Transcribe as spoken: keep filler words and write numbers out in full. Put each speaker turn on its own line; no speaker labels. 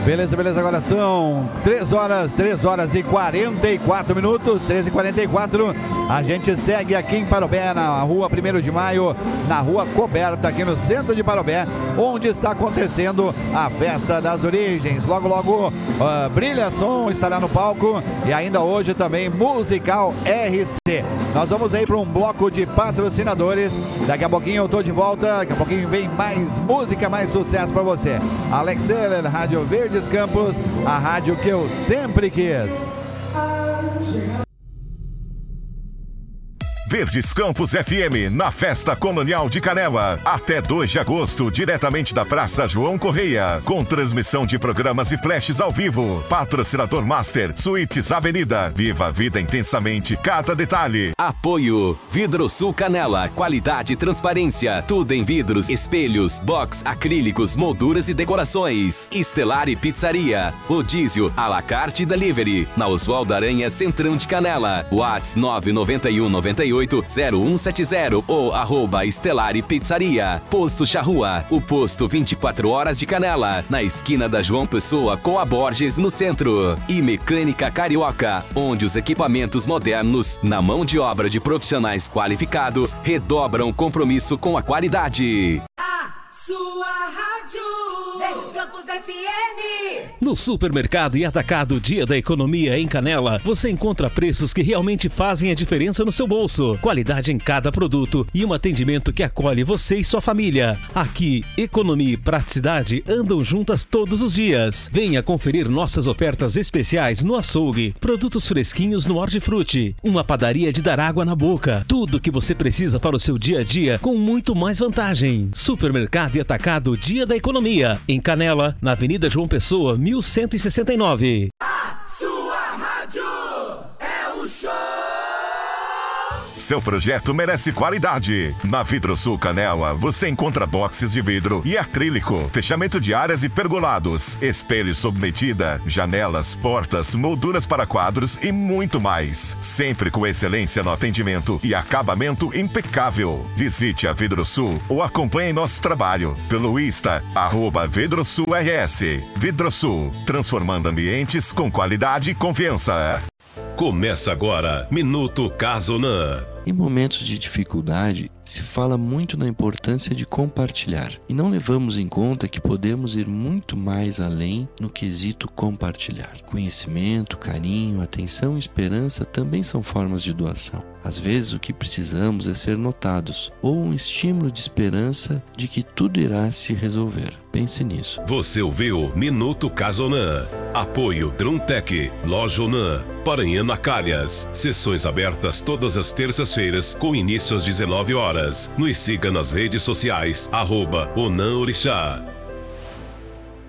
Beleza, beleza, agora são três horas, três horas e quarenta e quatro minutos, treze e quarenta e quatro. A gente segue aqui em Parobé, na rua primeiro de maio, na rua Coberta, aqui no centro de Parobé, onde está acontecendo a Festa das Origens. Logo, logo, uh, Brilha Som estará no palco e ainda hoje também Musical R C. Nós vamos aí para um bloco de patrocinadores. Daqui a pouquinho eu tô de volta, daqui a pouquinho vem mais música, mais sucesso para você. Alex Seller, Rádio Verdes Campos, a rádio que eu sempre quis.
Verdes Campos F M, na Festa Colonial de Canela, até dois de agosto, diretamente da Praça João Correia, com transmissão de programas e flashes ao vivo. Patrocinador Master, Suítes Avenida. Viva a vida intensamente, cada detalhe.
Apoio Vidrosul Canela, qualidade e transparência, tudo em vidros, espelhos, box, acrílicos, molduras e decorações. Estelar e Pizzaria, rodízio, à la carte e delivery, na Oswaldo Aranha, Centrão de Canela. WhatsApp nove nove um nove oito zero um sete zero ou arroba Estelar e Pizzaria. Posto Charrua, o posto vinte e quatro horas de Canela, na esquina da João Pessoa com a Borges, no centro. E Mecânica Carioca, onde os equipamentos modernos, na mão de obra de profissionais qualificados, redobram compromisso com a qualidade.
A sua rádio, Verdes Campos F M.
No Supermercado e Atacado Dia da Economia em Canela, você encontra preços que realmente fazem a diferença no seu bolso. Qualidade em cada produto e um atendimento que acolhe você e sua família. Aqui, economia e praticidade andam juntas todos os dias. Venha conferir nossas ofertas especiais no açougue, produtos fresquinhos no Hortifruti, uma padaria de dar água na boca. Tudo que você precisa para o seu dia a dia com muito mais vantagem. Supermercado e Atacado Dia da Economia em Canela, na Avenida João Pessoa, mil cento e sessenta e nove.
A sua rádio é o show.
Seu projeto merece qualidade. Na Vidrosul Canela, você encontra boxes de vidro e acrílico, fechamento de áreas e pergolados, espelhos sob medida, janelas, portas, molduras para quadros e muito mais. Sempre com excelência no atendimento e acabamento impecável. Visite a Vidrosul ou acompanhe nosso trabalho pelo Insta, arroba Vidrosul R S. Vidrosul, transformando ambientes com qualidade e confiança.
Começa agora, Minuto Casonan.
Em momentos de dificuldade, se fala muito na importância de compartilhar. E não levamos em conta que podemos ir muito mais além no quesito compartilhar. Conhecimento, carinho, atenção e esperança também são formas de doação. Às vezes o que precisamos é ser notados, ou um estímulo de esperança de que tudo irá se resolver. Pense nisso.
Você ouviu Minuto Casonan. Apoio Druntec, Loja Onan, Paranhana Calhas. Sessões abertas todas as terças-feiras com início às dezenove horas. Nos siga nas redes sociais, arroba Onan Orixá.